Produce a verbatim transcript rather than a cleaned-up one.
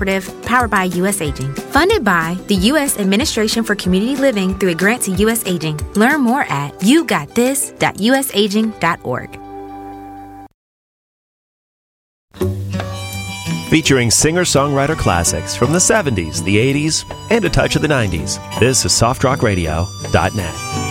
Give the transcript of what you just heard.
powered by U S Aging. Funded by the U S Administration for Community Living through a grant to U S Aging. Learn more at you got this dot u s aging dot org. Featuring singer-songwriter classics from the seventies, the eighties, and a touch of the nineties. This is soft rock radio dot net.